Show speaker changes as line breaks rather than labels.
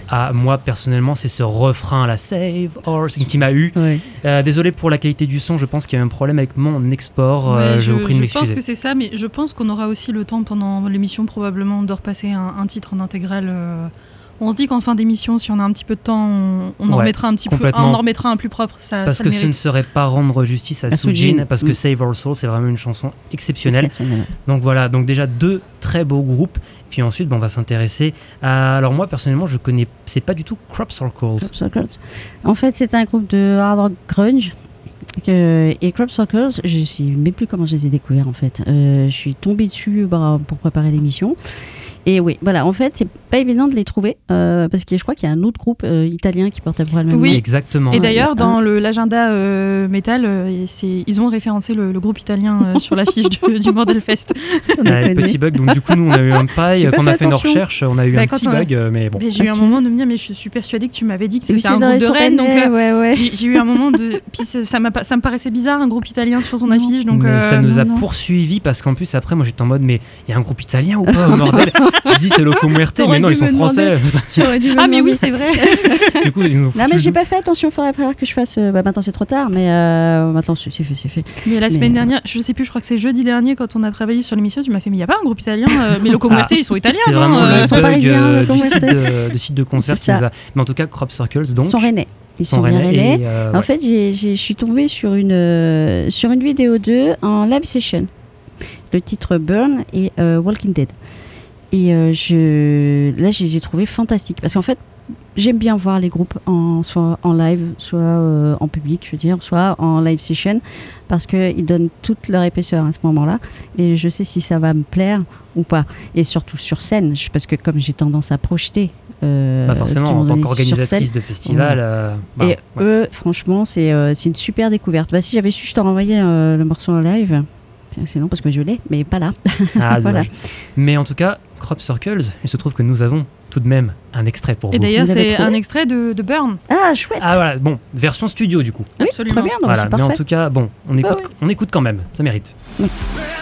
moi personnellement, c'est ce refrain, la Save Our, qui m'a eu.
Oui.
Désolé pour la qualité du son, je pense qu'il y a un problème avec mon export. Je vous prie de m'excuser.
Je pense que c'est ça, mais je pense qu'on aura aussi le temps pendant l'émission probablement de repasser un titre en intégrale. On se dit qu'en fin d'émission, si on a un petit peu de temps, on en remettra un petit peu, on en remettra un plus propre.
Parce que ce ne serait pas rendre justice à Soojin, parce que Save Our Soul, c'est vraiment une chanson exceptionnelle. Donc voilà, donc déjà 2 très beaux groupes. Puis ensuite, on va s'intéresser à... Alors moi, personnellement, je connaissais pas du tout Crop Circles.
En fait, c'est un groupe de hard rock grunge. Et Crop Circles, je ne sais même plus comment je les ai découverts en fait. Je suis tombée dessus pour préparer l'émission. Et oui, voilà, en fait, c'est pas évident de les trouver parce que je crois qu'il y a un autre groupe italien qui porte à peu près le même nom.
Oui, exactement.
Et d'ailleurs, dans l'agenda métal, ils ont référencé le groupe italien sur l'affiche du Bordel Fest.
Petit bug, donc du coup, nous, on a eu un paille, quand on a fait nos recherches, on a eu un petit bug, mais bon.
J'ai eu un moment de me dire, mais je suis persuadée que tu m'avais dit que c'était un groupe de Rennes, donc j'ai eu un moment de... Puis ça me paraissait bizarre, un groupe italien sur son affiche, donc...
Mais ça nous a poursuivis, parce qu'en plus, après, moi, j'étais en mode, mais il y a un groupe italien ou pas, bordel? Je dis c'est Loco Muerte, mais non, ils sont français.
Ah mais oui, c'est vrai.
Du coup, ils nous
non mais j'ai pas fait attention, il faudrait que je fasse. Maintenant c'est trop tard, mais maintenant c'est fait.
Mais la semaine dernière, je sais plus, je crois que c'est jeudi dernier quand on a travaillé sur l'émission, tu m'as fait mais il y a pas un groupe italien, mais Loco Muerte ils sont italiens,
c'est vraiment
ils sont parisiens,
du site de concert. Mais en tout cas, Crop Circles donc.
Ils sont rennais. Ils sont bien rennais. En fait, je suis tombée sur une vidéo d'eux en live session. Le titre Burn et Walking Dead. Et là, je les ai trouvés fantastiques. Parce qu'en fait, j'aime bien voir les groupes soit en live, soit en public, je veux dire, soit en live session, parce qu'ils donnent toute leur épaisseur à ce moment-là. Et je sais si ça va me plaire ou pas. Et surtout sur scène, parce que comme j'ai tendance à projeter...
forcément, en tant qu'organisatrice de festival...
eux, franchement, c'est une super découverte. Si j'avais su, je t'aurais envoyé le morceau en live. C'est long parce que je l'ai, mais pas là.
Voilà. Mais en tout cas, Crop Circles, il se trouve que nous avons tout de même un extrait pour vous.
Et d'ailleurs, c'est un extrait de Burn.
Ah, chouette.
Ah voilà, bon, version studio du coup.
Oui,
absolument.
Très bien, donc
voilà,
c'est parfait.
Mais en tout cas, bon, on écoute quand même, ça mérite.
Oui.